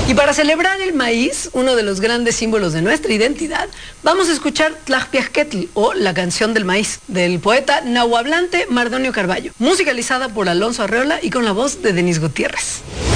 Y para celebrar el maíz, uno de los grandes símbolos de nuestra identidad, vamos a escuchar Tlajpiasquetl, o La canción del maíz, del poeta nahuablante Mardonio Carballo, musicalizada por Alonso Arreola y con la voz de Denis Gutiérrez.